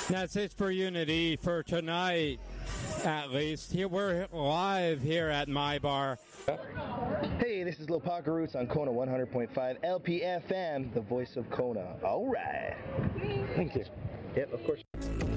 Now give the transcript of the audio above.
That's it for Unity for tonight, at least. Here we're live here at My Bar. Hey, this is Lil Parker Roots on Kona 100.5 LPFM, the voice of Kona. All right. Thank you. Yep, of course.